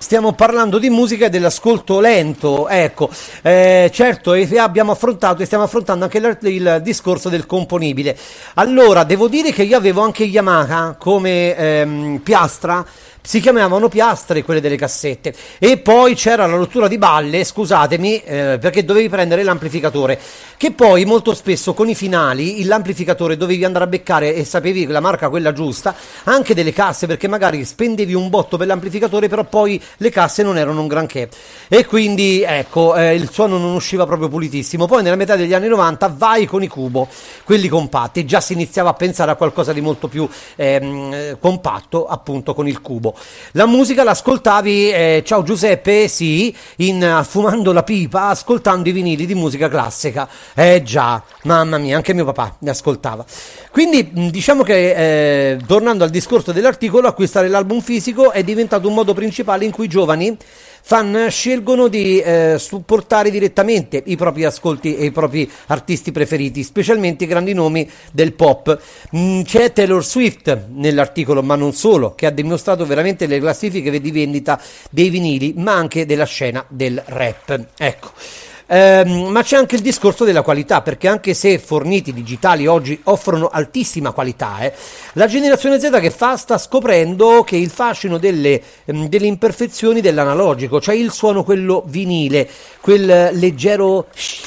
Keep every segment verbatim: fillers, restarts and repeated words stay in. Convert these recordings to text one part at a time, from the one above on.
stiamo parlando di musica e dell'ascolto lento, ecco, eh, certo, e abbiamo affrontato e stiamo affrontando anche il, il discorso del componibile. Allora, devo dire che io avevo anche Yamaha come ehm, piastra. Si chiamavano piastre quelle delle cassette, e poi c'era la rottura di balle, scusatemi, eh, perché dovevi prendere l'amplificatore, che poi molto spesso con i finali l'amplificatore dovevi andare a beccare, e sapevi la marca quella giusta, anche delle casse, perché magari spendevi un botto per l'amplificatore, però poi le casse non erano un granché, e quindi ecco, eh, il suono non usciva proprio pulitissimo. Poi nella metà degli anni novanta vai con i Cubo, quelli compatti, già si iniziava a pensare a qualcosa di molto più ehm, compatto, appunto con il Cubo. La musica l'ascoltavi, eh, ciao Giuseppe, sì, in fumando la pipa, ascoltando i vinili di musica classica. Eh già, mamma mia, anche mio papà li ascoltava. Quindi diciamo che, eh, tornando al discorso dell'articolo, acquistare l'album fisico è diventato un modo principale in cui i giovani fan scelgono di eh, supportare direttamente i propri ascolti e i propri artisti preferiti, specialmente i grandi nomi del pop. Mm, c'è Taylor Swift nell'articolo, ma non solo, che ha dimostrato veramente le classifiche di vendita dei vinili, ma anche della scena del rap. Ecco. Ehm, ma c'è anche il discorso della qualità, perché anche se forniti digitali oggi offrono altissima qualità, eh, la generazione Z che fa sta scoprendo che il fascino delle, ehm, delle imperfezioni dell'analogico, cioè il suono quello vinile, quel leggero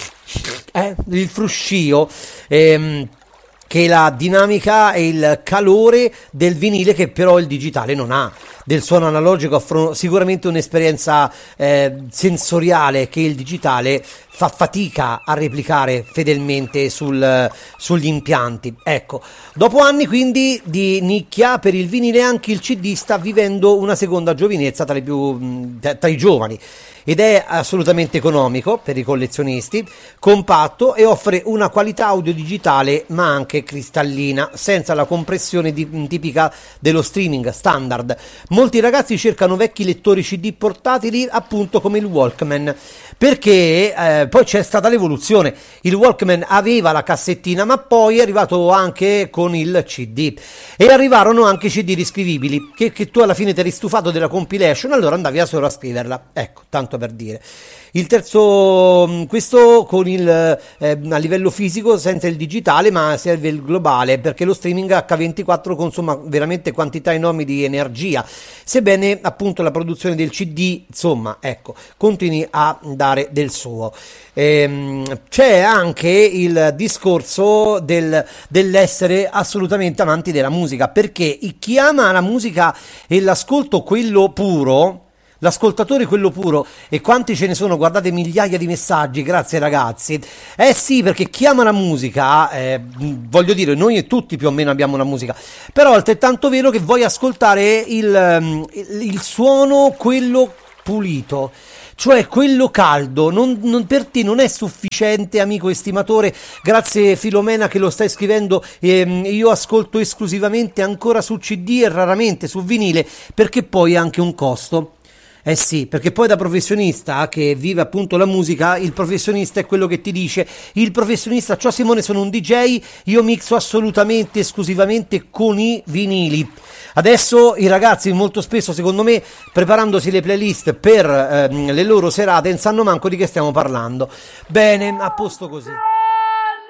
eh, il fruscio, ehm, che la dinamica e il calore del vinile che però il digitale non ha. Del suono analogico offrono sicuramente un'esperienza eh, sensoriale che il digitale fa fatica a replicare fedelmente sul, sugli impianti. Ecco, dopo anni quindi di nicchia per il vinile, anche il C D sta vivendo una seconda giovinezza tra i, più, tra i giovani, ed è assolutamente economico per i collezionisti, compatto, e offre una qualità audio digitale ma anche cristallina, senza la compressione di, tipica dello streaming standard. Molti ragazzi cercano vecchi lettori C D portatili, appunto come il Walkman, perché eh, poi c'è stata l'evoluzione. Il Walkman aveva la cassettina, ma poi è arrivato anche con il C D, e arrivarono anche C D riscrivibili, che, che tu alla fine ti eri stufato della compilation, allora andavi solo a scriverla, ecco, tanto per dire. Il terzo, questo con il eh, a livello fisico senza il digitale, ma serve il globale, perché lo streaming acca ventiquattro consuma veramente quantità enormi di energia, sebbene appunto la produzione del C D, insomma, ecco, continui a dare del suo. Ehm, c'è anche il discorso del, dell'essere assolutamente amanti della musica, perché chi ama la musica e l'ascolto quello puro, l'ascoltatore quello puro, e quanti ce ne sono, guardate, migliaia di messaggi, grazie ragazzi. Eh sì, perché chi ama la musica, eh, voglio dire, noi e tutti più o meno abbiamo una musica, però è altrettanto vero che vuoi ascoltare il, il, il suono quello pulito, cioè quello caldo. Non, non, per te non è sufficiente, amico estimatore, grazie Filomena che lo stai scrivendo, ehm, io ascolto esclusivamente ancora su C D e raramente su vinile, perché poi è anche un costo. Eh sì, perché poi da professionista che vive appunto la musica, il professionista è quello che ti dice, il professionista, ciao Simone, sono un D J, io mixo assolutamente, esclusivamente con i vinili. Adesso i ragazzi molto spesso, secondo me, preparandosi le playlist per ehm, le loro serate, non sanno manco di che stiamo parlando. Bene, a posto così.